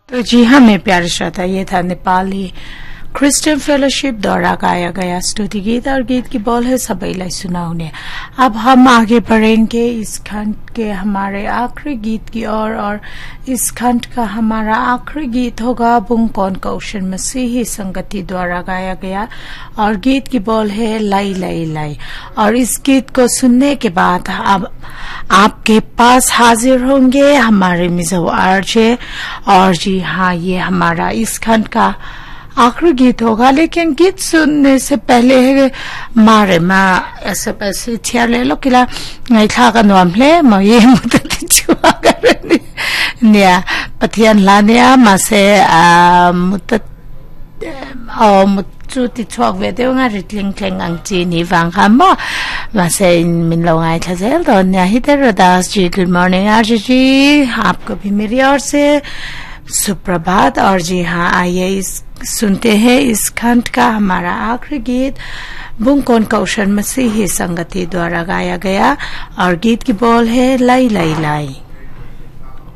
तो जी हाँ, मैं प्यारे श्रोता, ये था नेपाली क्रिस्चियन फेलोशिप द्वारा गाया गया स्तुति गीत और गीत की बोल है सबैलाई सुनाउने। अब हम आगे बढ़ेंगे इस खंड के हमारे आखिरी गीत की ओर और इस खंड का हमारा आखिरी गीत होगा बुंग कौन कौशन मसीही संगति द्वारा गाया गया और गीत की बोल है लाई लाई लाई। और इस गीत को सुनने के बाद अब आपके पास हाजिर होंगे हमारे मिजो आरजे। और जी हाँ, ये हमारा इस खंड का आखिरी गीत होगा, लेकिन गीत सुनने से पहले मारे ऐसे पैसे छिया ले लो किला नहीं खा का नॉमले ये मुद्दे छुआ कर निया पथियन लानिया मासे मुद्दे मुद्दे छुआ वेदे उंगा रिटलिंग क्लेंग अंगची निवांग हमो मासे मिन लोंगाई खज़ेल तो निया हितेर Das ji. Good morning RG जी, आपको भी मेरी ओर से सुप्रभात। और जी हाँ, आइए सुनते हैं इस खंड का हमारा आखिरी गीत बुंग कौन कौशन मसीही संगति द्वारा गाया गया और गीत की बोल है लाई लाई लाई।